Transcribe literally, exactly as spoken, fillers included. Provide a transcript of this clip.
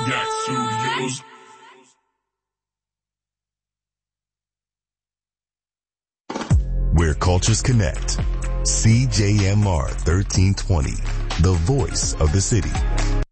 Yak Studios. Where cultures connect. C J M R thirteen twenty, the voice of the city.